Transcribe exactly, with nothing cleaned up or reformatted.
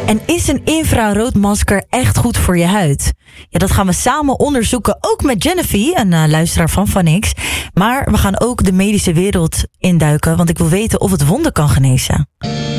En is een infraroodmasker echt goed voor je huid? Ja, dat gaan we samen onderzoeken, ook met Jennifer, een uh, luisteraar van Vanix. Maar we gaan ook de medische wereld induiken, want ik wil weten of het wonden kan genezen.